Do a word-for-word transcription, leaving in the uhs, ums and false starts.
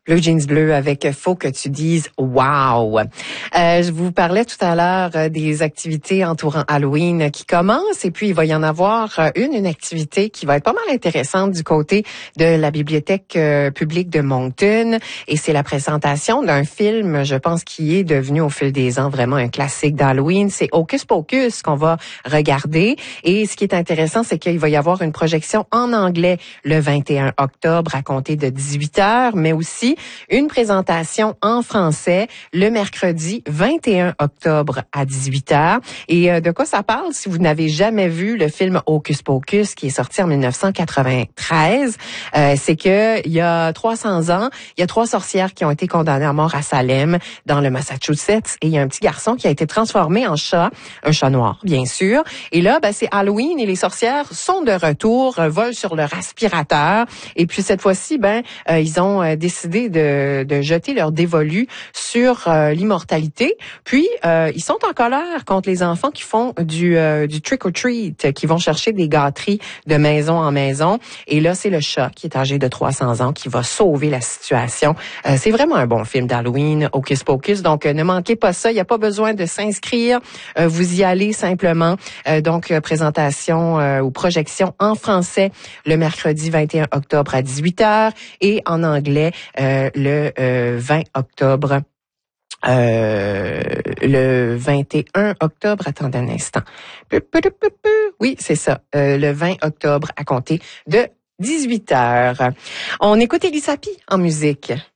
Blue Jeans Bleu avec Faut que tu dises wow. Euh, je vous parlais tout à l'heure euh, des activités entourant Halloween qui commencent et puis il va y en avoir euh, une, une activité qui va être pas mal intéressante du côté de la bibliothèque euh, publique de Moncton et c'est la présentation d'un film, je pense, qui est devenu au fil des ans vraiment un classique d'Halloween. C'est Hocus Pocus qu'on va regarder et ce qui est intéressant, c'est qu'il va y avoir une projection en anglais le vingt et un octobre à compter de dix-huit heures, mais aussi une présentation en français le mercredi vingt et un octobre à dix-huit heures. Et euh, de quoi ça parle? Si vous n'avez jamais vu le film Hocus Pocus qui est sorti en dix-neuf cent quatre-vingt-treize, euh, c'est que il y a trois cents ans, il y a trois sorcières qui ont été condamnées à mort à Salem, dans le Massachusetts, et il y a un petit garçon qui a été transformé en chat, un chat noir, bien sûr. Et là, ben, c'est Halloween et les sorcières sont de retour, euh, volent sur leur aspirateur. Et puis cette fois-ci, ben, euh, ils ont euh, décidé De, de jeter leur dévolu sur euh, l'immortalité. Puis, euh, ils sont en colère contre les enfants qui font du, euh, du trick-or-treat, qui vont chercher des gâteries de maison en maison. Et là, c'est le chat qui est âgé de trois cents ans qui va sauver la situation. Euh, c'est vraiment un bon film d'Halloween, Hocus Pocus. Donc, euh, ne manquez pas ça. Il n'y a pas besoin de s'inscrire. Euh, vous y allez simplement. Euh, donc, euh, présentation euh, ou projection en français le mercredi vingt et un octobre à dix-huit heures et en anglais euh, le euh, vingt octobre. Euh, le vingt et un octobre, attendez un instant. Oui, c'est ça. Euh, le vingt octobre à compter de dix-huit heures. On écoute Elie Sapi en musique.